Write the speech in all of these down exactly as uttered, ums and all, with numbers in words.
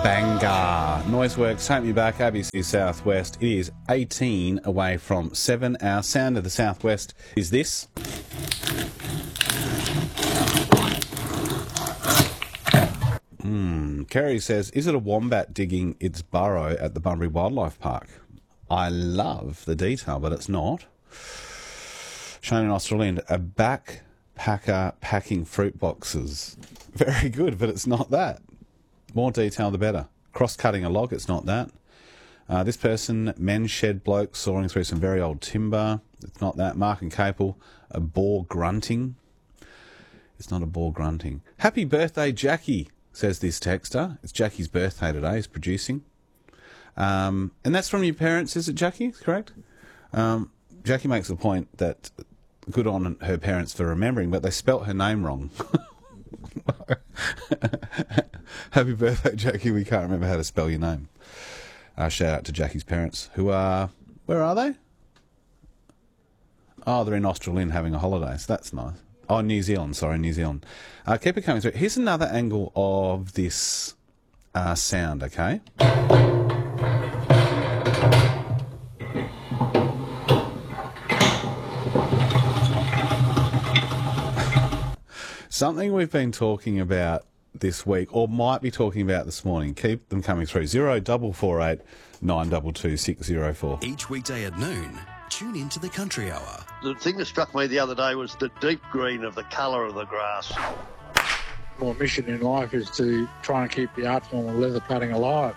Banger. Noiseworks, take me back, A B C Southwest. It is eighteen away from seven. Our sound of the Southwest is this. Mm. Kerry says, is it a wombat digging its burrow at the Bunbury Wildlife Park? I love the detail, but it's not. Shane in Australand, a backpacker packing fruit boxes. Very good, but it's not that. More detail, the better. Cross-cutting a log, it's not that. Uh, this person, men's shed bloke sawing through some very old timber. It's not that. Mark and Capel, a boar grunting. It's not a boar grunting. Happy birthday, Jackie, says this texter. It's Jackie's birthday today, he's producing. Um, and that's from your parents, is it, Jackie? Correct? Um, Jackie makes the point that good on her parents for remembering, but they spelt her name wrong. Happy birthday, Jackie. We can't remember how to spell your name. Uh, shout out to Jackie's parents, who are... Where are they? Oh, they're in Australia having a holiday, so that's nice. Oh, New Zealand, sorry, New Zealand. Uh, keep it coming through. Here's another angle of this uh, sound, okay? Something we've been talking about this week, or might be talking about this morning. Keep them coming through. Zero double four eight nine double two six zero four. Each weekday at noon, tune into the Country Hour. The thing that struck me the other day was the deep green of the colour of the grass. My mission in life is to try and keep the art form of leather cutting alive.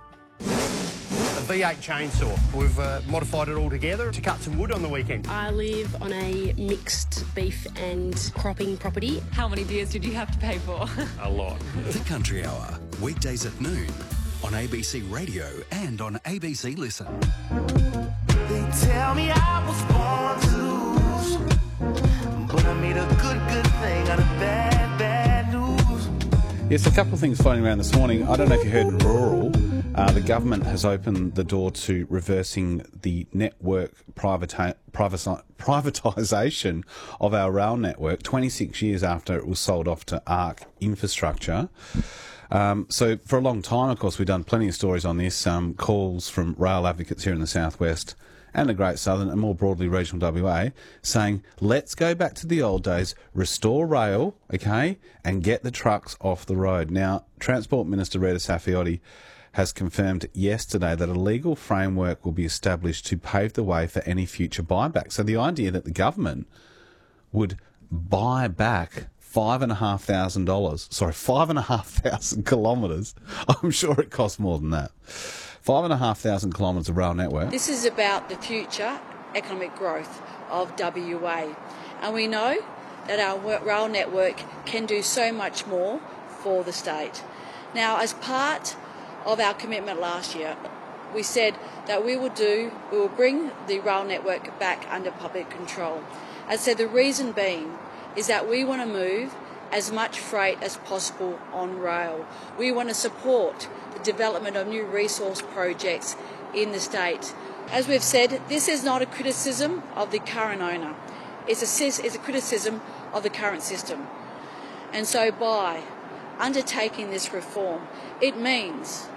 A V eight chainsaw. We've uh, modified it all together to cut some wood on the weekend. I live on a mixed beef and cropping property. How many beers did you have to pay for? A lot. The Country Hour, weekdays at noon on A B C Radio and on A B C Listen. They tell me I was born to lose, but I made a good, good thing out of bad, bad news. Yes, a couple of things floating around this morning. I don't know if you heard in rural, uh, the government has opened the door to reversing the network privati- privati- privatisation of our rail network twenty-six years after it was sold off to ARC Infrastructure. Um, so for a long time, of course, we've done plenty of stories on this, um, calls from rail advocates here in the Southwest and the Great Southern and more broadly regional W A saying, let's go back to the old days, restore rail, okay, and get the trucks off the road. Now, Transport Minister Rita Saffioti has confirmed yesterday that a legal framework will be established to pave the way for any future buyback. So the idea that the government would buy back five and a half thousand dollars, sorry, five and a half thousand kilometres, I'm sure it costs more than that. Five and a half thousand kilometres of rail network. This is about the future economic growth of W A. And we know that our rail network can do so much more for the state. Now, as part of our commitment last year, we said that we will do, we will bring the rail network back under public control. As I said, the reason being is that we want to move as much freight as possible on rail. We want to support the development of new resource projects in the state. As we've said, this is not a criticism of the current owner. It's a, it's a criticism of the current system. And so by undertaking this reform, it means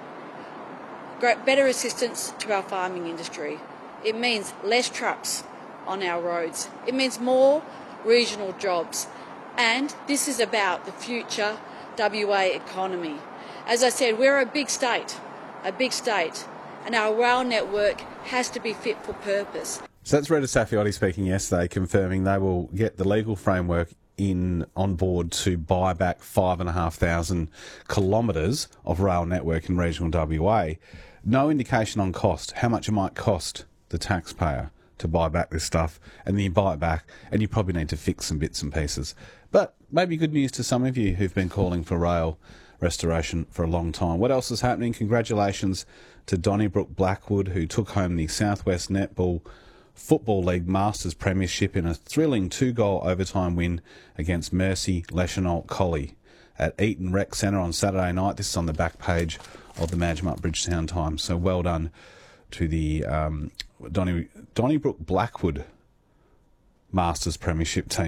better assistance to our farming industry. It means less trucks on our roads. It means more regional jobs. And this is about the future W A economy. As I said, we're a big state, a big state, and our rail network has to be fit for purpose. So that's Rita Saffioti speaking yesterday, confirming they will get the legal framework in on board to buy back five and a half thousand kilometres of rail network in regional W A. No indication on cost, how much it might cost the taxpayer to buy back this stuff, and then you buy it back, and you probably need to fix some bits and pieces. But maybe good news to some of you who've been calling for rail restoration for a long time. What else is happening? Congratulations to Donnybrook Blackwood, who took home the Southwest Netball Football League Masters Premiership in a thrilling two-goal overtime win against Mercy Leschenault Collie at Eaton Rec Centre on Saturday night. This is on the back page of the Manjimup Bridgetown Times. So well done to the um, Donny, Donnybrook Blackwood Masters Premiership team.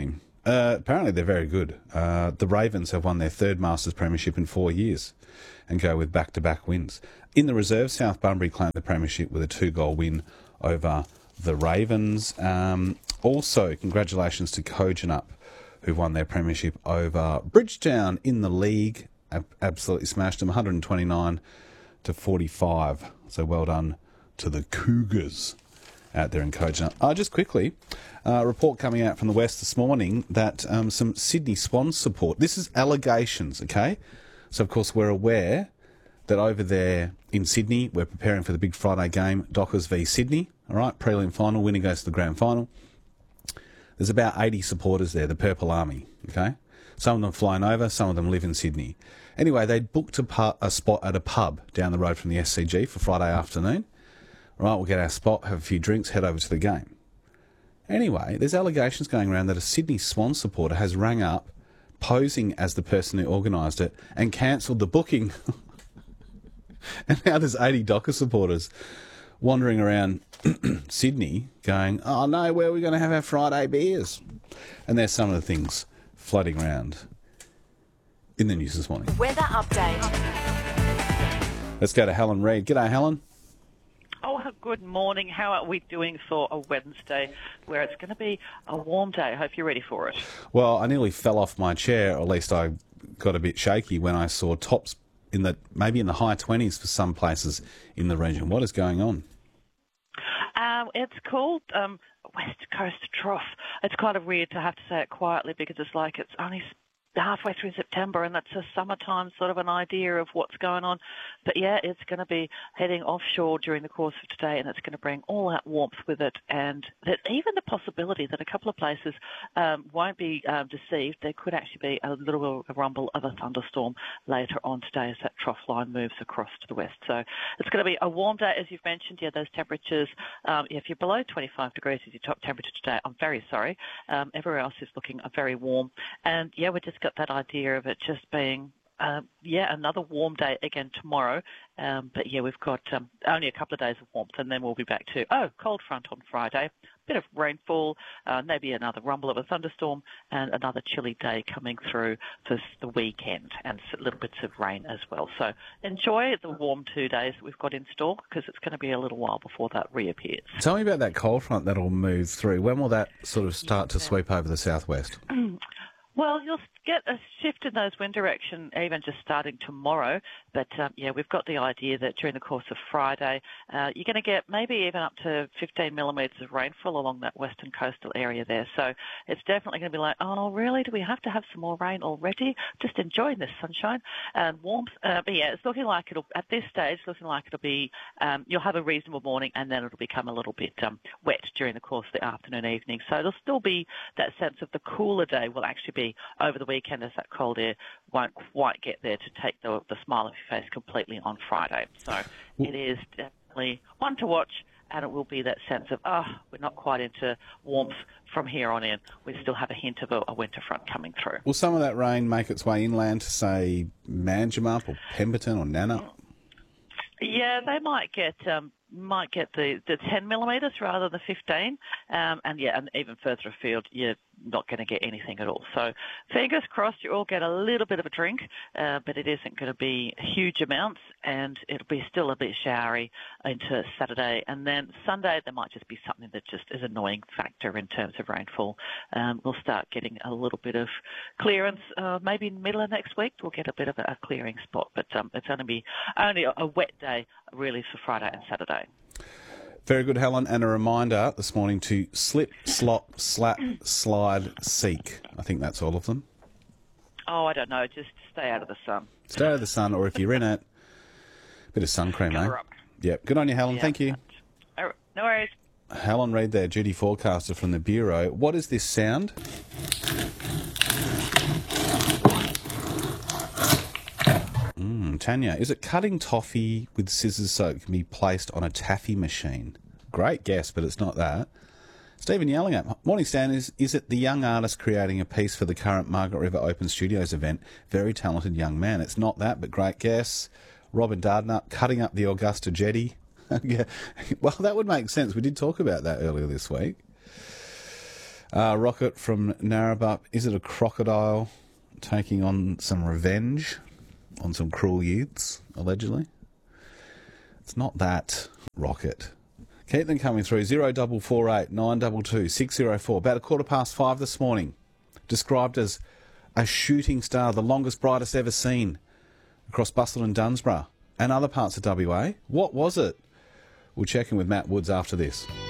Uh, apparently they're very good. Uh, the Ravens have won their third Masters Premiership in four years and go with back-to-back wins. In the reserve, South Bunbury claimed the Premiership with a two-goal win over the Ravens. Um, also, congratulations to Kojonup, who won their Premiership over Bridgetown in the league. Ab- absolutely smashed them, one hundred twenty-nine to forty-five. So well done to the Cougars out there in Kojonup. Uh, just quickly, a uh, report coming out from the West this morning that um, some Sydney Swans support. This is allegations, okay? So, of course, we're aware that over there in Sydney, we're preparing for the big Friday game, Dockers v Sydney. All right, prelim final, winner goes to the grand final. There's about eighty supporters there, the Purple Army, okay? Some of them flying over, some of them live in Sydney. Anyway, they'd booked a, pu- a spot at a pub down the road from the S C G for Friday afternoon. Right, we'll get our spot, have a few drinks, head over to the game. Anyway, there's allegations going around that a Sydney Swan supporter has rang up, posing as the person who organised it, and cancelled the booking. And now there's eighty Docker supporters wandering around Sydney going, oh no, where are we going to have our Friday beers? And there's some of the things floating around in the news this morning. Weather update. Let's go to Helen Reid. G'day, Helen. Oh, good morning. How are we doing for a Wednesday where it's going to be a warm day? I hope you're ready for it. Well, I nearly fell off my chair, or at least I got a bit shaky when I saw tops in the maybe in the high twenties for some places in the region. What is going on? Um, it's called um, West Coast Trough. It's kind of weird to have to say it quietly because it's like it's only halfway through September, and that's a summertime sort of an idea of what's going on. But yeah, it's going to be heading offshore during the course of today, and it's going to bring all that warmth with it, and that even the possibility that a couple of places um, won't be um, deceived. There could actually be a little bit of a rumble of a thunderstorm later on today as that trough line moves across to the west. So it's going to be a warm day, as you've mentioned. Yeah, those temperatures, um, if you're below twenty-five degrees is your top temperature today, I'm very sorry. Um, everywhere else is looking very warm. And yeah, we just got that idea of it just being, uh, yeah, another warm day again tomorrow. Um, but yeah, we've got um, only a couple of days of warmth, and then we'll be back to, oh, cold front on Friday. Bit of rainfall, uh, maybe another rumble of a thunderstorm, and another chilly day coming through for the weekend, and little bits of rain as well. So enjoy the warm two days that we've got in store, because it's going to be a little while before that reappears. Tell me about that cold front that'll move through. When will that sort of start to sweep over the southwest? Well, you'll get a shift in those wind direction even just starting tomorrow. But, um, yeah, we've got the idea that during the course of Friday, uh, you're going to get maybe even up to fifteen millimetres of rainfall along that western coastal area there. So it's definitely going to be like, oh, really? Do we have to have some more rain already? Just enjoying this sunshine and warmth. Uh, but, yeah, it's looking like it'll, at this stage, looking like it'll be, um, you'll have a reasonable morning, and then it'll become a little bit um, wet during the course of the afternoon, evening. So there'll still be that sense of the cooler day will actually be over the weekend, as that cold air won't quite get there to take the, the smile off your face completely on Friday. So it is definitely one to watch, and it will be that sense of, oh, we're not quite into warmth from here on in. We still have a hint of a, a winter front coming through. Will some of that rain make its way inland to, say, Manjimup or Pemberton or Nannup? Yeah, they might get um, might get the, the ten millimetres rather than fifteen, um, and yeah, and even further afield, you're not going to get anything at all. So fingers crossed you all get a little bit of a drink, uh, but it isn't going to be huge amounts, and it'll be still a bit showery into Saturday. And then Sunday, there might just be something that just is an annoying factor in terms of rainfall. Um, we'll start getting a little bit of clearance, uh, maybe in the middle of next week, we'll get a bit of a, a clearing spot, but um, it's going to be only a, a wet day really for Friday and Saturday. Very good, Helen. And a reminder this morning to slip, slop, slap, slide, seek. I think that's all of them. Oh, I don't know. Just stay out of the sun. Stay out of the sun, or if you're in it, a bit of sun cream, eh? Cover up. Yep. Good on you, Helen. Yeah. Thank you. No worries. Helen Reid there, duty forecaster from the Bureau. What is this sound? Mm, Tanya, is it cutting toffee with scissors so it can be placed on a taffy machine? Great guess, but it's not that. Stephen Yellingham. Morning, Stan. Is, is it the young artist creating a piece for the current Margaret River Open Studios event? Very talented young man. It's not that, but great guess. Robin Dardanup, cutting up the Augusta jetty. Yeah. Well, that would make sense. We did talk about that earlier this week. Uh, Rocket from Narrabeen. Is it a crocodile taking on some revenge on some cruel youths, allegedly? It's not that, Rocket. Keep them coming through. zero double four eight nine two two six zero four. About a quarter past five this morning. Described as a shooting star, the longest, brightest ever seen across Busselton and Dunsborough and other parts of W A. What was it? We'll check in with Matt Woods after this.